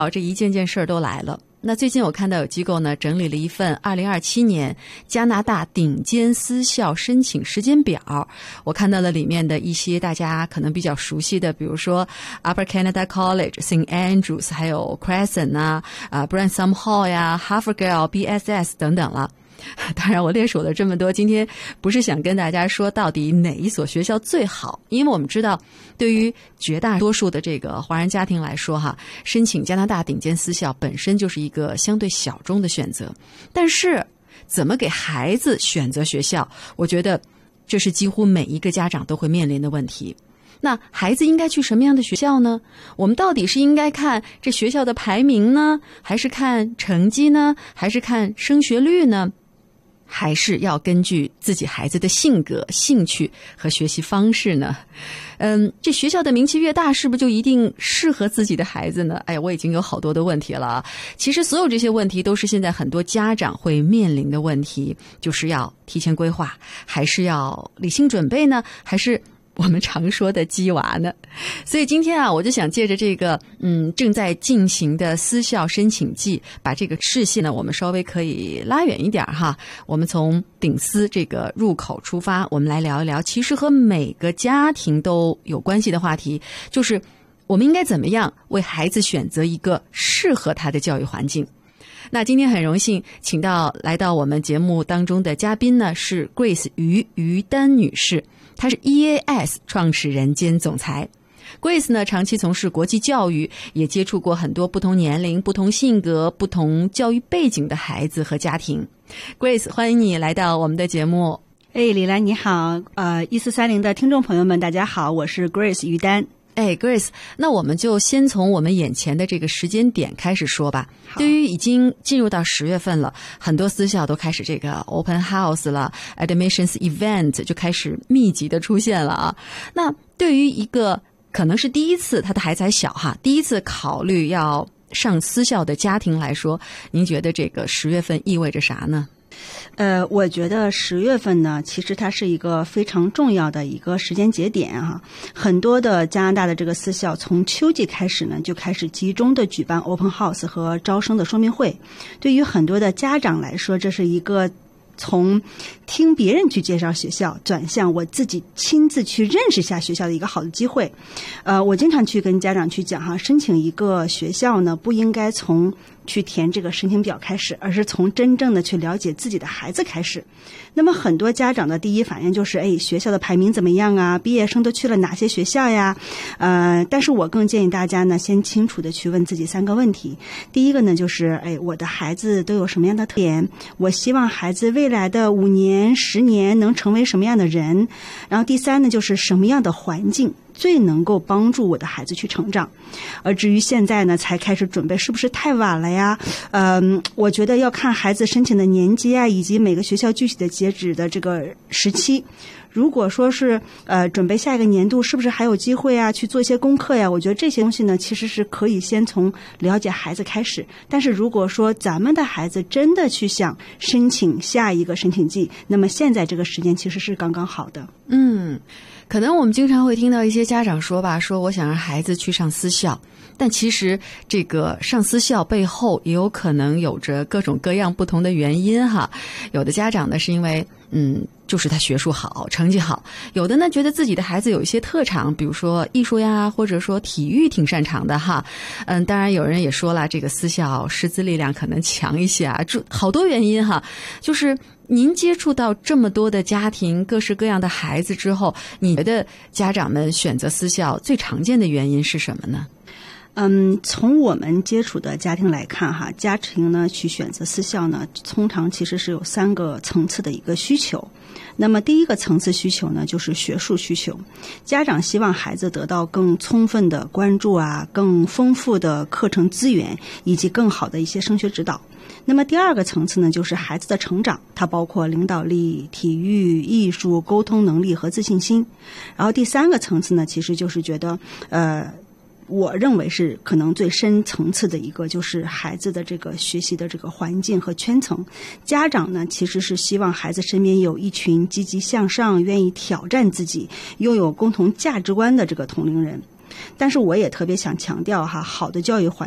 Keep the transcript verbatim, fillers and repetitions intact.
这一件件事儿都来了。那最近我看到有机构呢整理了一份二零二七年加拿大顶尖私校申请时间表，我看到了里面的一些大家可能比较熟悉的，比如说 Upper Canada College、Saint Andrews， 还有 Crescent 啊、呃、Branksome Hall 呀、Havergal、B S S 等等了。当然我列数了这么多，今天不是想跟大家说到底哪一所学校最好，因为我们知道对于绝大多数的这个华人家庭来说哈，申请加拿大顶尖私校本身就是一个相对小众的选择，但是怎么给孩子选择学校，我觉得这是几乎每一个家长都会面临的问题。那孩子应该去什么样的学校呢？我们到底是应该看这学校的排名呢，还是看成绩呢，还是看升学率呢？还是要根据自己孩子的性格、兴趣和学习方式呢？嗯，这学校的名气越大，是不是就一定适合自己的孩子呢？哎呀，我已经有好多的问题了。其实所有这些问题都是现在很多家长会面临的问题，就是要提前规划，还是要理性准备呢？还是我们常说的鸡娃呢？所以今天啊，我就想借着这个嗯正在进行的私校申请季，把这个视线呢我们稍微可以拉远一点哈。我们从顶私这个入口出发，我们来聊一聊其实和每个家庭都有关系的话题，就是我们应该怎么样为孩子选择一个适合他的教育环境。那今天很荣幸请到来到我们节目当中的嘉宾呢是 Grace 于于丹女士，她是 E A S 创始人兼总裁。 Grace 呢长期从事国际教育，也接触过很多不同年龄、不同性格、不同教育背景的孩子和家庭。 Grace， 欢迎你来到我们的节目。 哎，李兰你好，呃一四三零的听众朋友们大家好，我是 Grace 于丹。 哎 Grace， 那我们就先从我们眼前的这个时间点开始说吧。对于已经进入到十月份了，很多私校都开始这个 open house 了， admissions event 就开始密集的出现了啊。那对于一个可能是第一次，他的孩子还小哈，第一次考虑要上私校的家庭来说，您觉得这个十月份意味着啥呢？ 呃，我觉得十月份呢，其实它是一个非常重要的一个时间节点哈。很多的加拿大的这个私校从秋季开始呢，就开始集中的举办 open house 和招生的说明会。对于很多的家长来说，这是一个从听别人去介绍学校转向我自己亲自去认识一下学校的一个好的机会。呃，我经常去跟家长去讲哈，申请一个学校呢，不应该从去填这个申请表开始，而是从真正的去了解自己的孩子开始。那么很多家长的第一反应就是哎，学校的排名怎么样啊，毕业生都去了哪些学校呀？呃，但是我更建议大家呢，先清楚的去问自己三个问题。第一个呢，就是哎，我的孩子都有什么样的特点？我希望孩子未来的五年、十年能成为什么样的人？然后第三呢，就是什么样的环境最能够帮助我的孩子去成长。而至于现在呢才开始准备，是不是太晚了呀？嗯，我觉得要看孩子申请的年级啊，以及每个学校具体的截止的这个时期。如果说是呃准备下一个年度，是不是还有机会啊去做一些功课呀？我觉得这些东西呢，其实是可以先从了解孩子开始。但是如果说咱们的孩子真的去想申请下一个申请季，那么现在这个时间其实是刚刚好的。 嗯，可能我们经常会听到一些家长说吧，说我想让孩子去上私校，但其实这个上私校背后也有可能有着各种各样不同的原因哈。有的家长呢是因为嗯，就是他学术好，成绩好；有的呢觉得自己的孩子有一些特长，比如说艺术呀，或者说体育挺擅长的哈。嗯，当然有人也说了，这个私校师资力量可能强一些啊，这好多原因哈。就是您接触到这么多的家庭、各式各样的孩子之后，你觉得家长们选择私校最常见的原因是什么呢？ 嗯，从我们接触的家庭来看哈，家庭呢去选择私校呢，通常其实是有三个层次的一个需求。那么第一个层次需求呢，就是学术需求，家长希望孩子得到更充分的关注啊，更丰富的课程资源，以及更好的一些升学指导。那么第二个层次呢，就是孩子的成长，它包括领导力、体育、艺术、沟通能力和自信心。然后第三个层次呢，其实就是觉得呃我认为是可能最深层次的一个，就是孩子的这个学习的这个环境和圈层。家长呢，其实是希望孩子身边有一群积极向上、愿意挑战自己、拥有共同价值观的这个同龄人。但是我也特别想强调哈，好的教育环